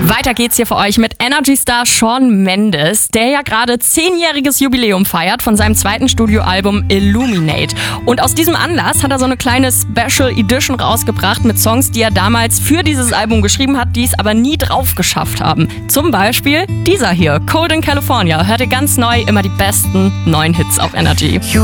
Weiter geht's hier für euch mit Energy-Star Shawn Mendes, der ja gerade 10-jähriges Jubiläum feiert von seinem zweiten Studioalbum Illuminate. Und aus diesem Anlass hat er so eine kleine Special Edition rausgebracht mit Songs, die er damals für dieses Album geschrieben hat, die es aber nie drauf geschafft haben. Zum Beispiel dieser hier, Cold in California. Hört ihr ganz neu immer die besten neuen Hits auf Energy.